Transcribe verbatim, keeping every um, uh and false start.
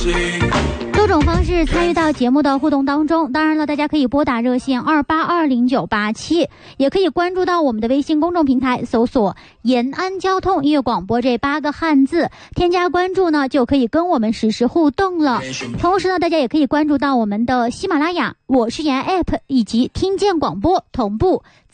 多种方式参与到节目的互动当中，当然了，大家可以拨打热线二八二零九八七，也可以关注到我们的微信公众平台，搜索延安交通音乐广播这八个汉字，添加关注呢，就可以跟我们实时互动了。同时呢，大家也可以关注到我们的喜马拉雅、我是延安 App 以及听见广播同步